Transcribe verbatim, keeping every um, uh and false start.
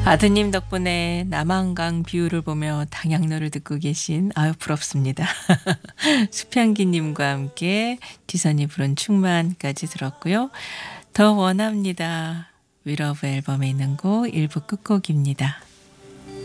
아드님 덕분에 남한강 뷰를 보며 당양노를 듣고 계신 아유 부럽습니다. 수평기님과 함께 지선이 부른 충만까지 들었고요. 더 원합니다. 위러브 앨범에 있는 곡 일부 끝곡입니다.